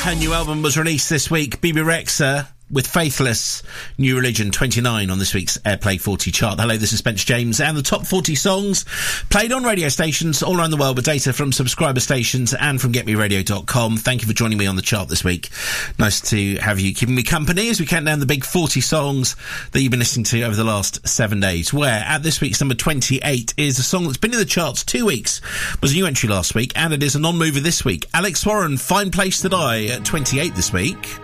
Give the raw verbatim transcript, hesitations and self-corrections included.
Her new album was released this week. Bebe Rexha with Faithless, New Religion, twenty-nine on this week's Airplay forty chart. Hello, this is Spencer James, and the top forty songs played on radio stations all around the world with data from subscriber stations and from get me radio dot com. Thank you for joining me on the chart this week. Nice to have you keeping me company as we count down the big forty songs that you've been listening to over the last seven days, where at this week's number twenty-eight is a song that's been in the charts two weeks, was a new entry last week, and it is a non-mover this week. Alex Warren, Fine Place to Die, at twenty-eight this week.